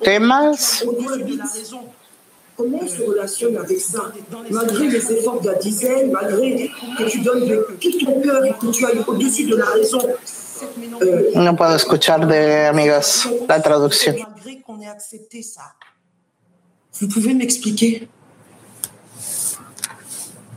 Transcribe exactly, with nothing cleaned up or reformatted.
temas. Comment on se relationne avec ça? Malgré les efforts de la dizaine, malgré que tu donnes de tout ton cœur et que tu ailles au-dessus de la raison. Euh, no puedo escuchar de amigas la traducción. Vous pouvez m'expliquer?